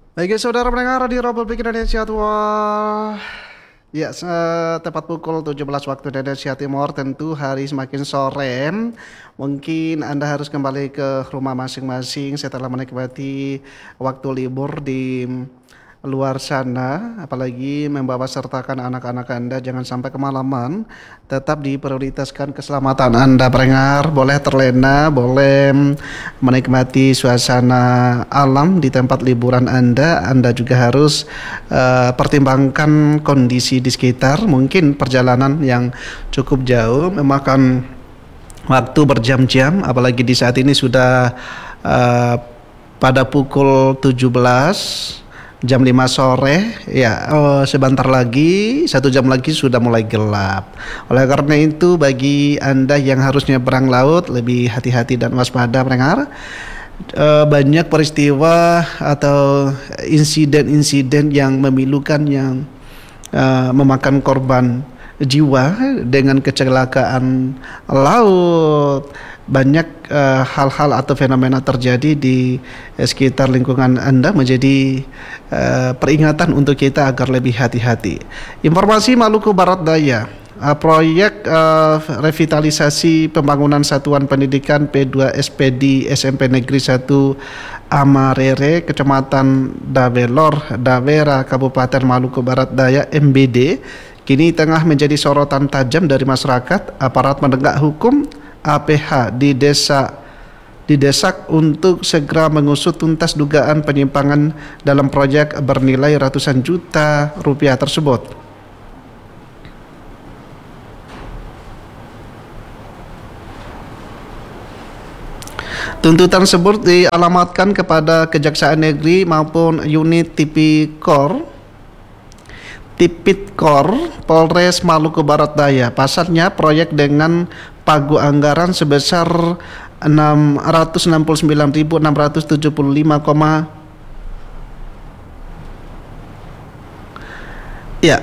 Baik, saudara pendengar di Republik Indonesia tua. Ya, tepat pukul 17 waktu Indonesia Timur, tentu hari semakin sore. Mungkin Anda harus kembali ke rumah masing-masing setelah menikmati waktu libur di luar sana, apalagi membawa sertakan anak-anak Anda, jangan sampai kemalaman. Tetap diprioritaskan keselamatan Anda pendengar. Boleh terlena, boleh menikmati suasana alam di tempat liburan Anda. Anda juga harus pertimbangkan kondisi di sekitar. Mungkin perjalanan yang cukup jauh memakan waktu berjam-jam, apalagi di saat ini sudah uh, pada pukul 17 jam 5 sore ya. Sebentar lagi, 1 jam lagi sudah mulai gelap. Oleh karena itu, bagi Anda yang harusnya berang laut, lebih hati-hati dan waspada pendengar. Banyak peristiwa atau insiden-insiden yang memilukan, yang memakan korban jiwa dengan kecelakaan laut. Banyak hal-hal atau fenomena terjadi di sekitar lingkungan Anda, menjadi peringatan untuk kita agar lebih hati-hati. Informasi Maluku Barat Daya, proyek revitalisasi pembangunan satuan pendidikan P2 SPD SMP Negeri 1 Amarere, Kecamatan Dabelor, Dawera, Kabupaten Maluku Barat Daya MBD, kini tengah menjadi sorotan tajam dari masyarakat. Aparat penegak hukum APH didesak untuk segera mengusut tuntas dugaan penyimpangan dalam proyek bernilai ratusan juta rupiah tersebut. Tuntutan tersebut dialamatkan kepada Kejaksaan Negeri maupun unit Tipikor Polres Maluku Barat Daya. Pasalnya, proyek dengan pagu anggaran sebesar 669.675, ya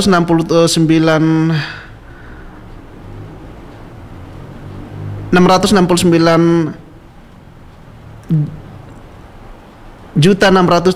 669 juta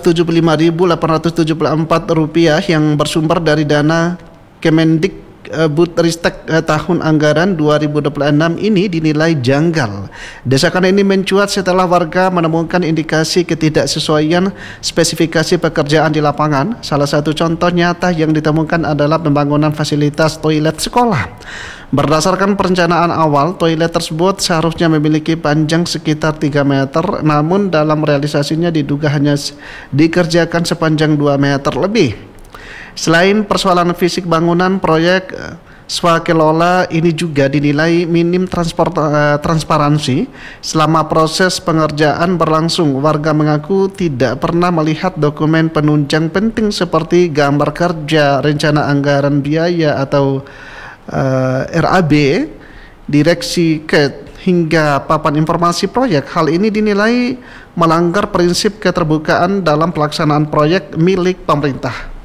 675.874 rupiah yang bersumber dari dana Kemendikbudristek tahun anggaran 2026 ini dinilai janggal. Desakan ini mencuat setelah warga menemukan indikasi ketidaksesuaian spesifikasi pekerjaan di lapangan. Salah satu contoh nyata yang ditemukan adalah pembangunan fasilitas toilet sekolah. Berdasarkan perencanaan awal, toilet tersebut seharusnya memiliki panjang sekitar 3 meter, namun dalam realisasinya diduga hanya dikerjakan sepanjang 2 meter lebih. Selain persoalan fisik bangunan, proyek swakelola ini juga dinilai minim transparansi. Selama proses pengerjaan berlangsung, warga mengaku tidak pernah melihat dokumen penunjang penting seperti gambar kerja, rencana anggaran biaya atau RAB, direksi hingga papan informasi proyek. Hal ini dinilai melanggar prinsip keterbukaan dalam pelaksanaan proyek milik pemerintah.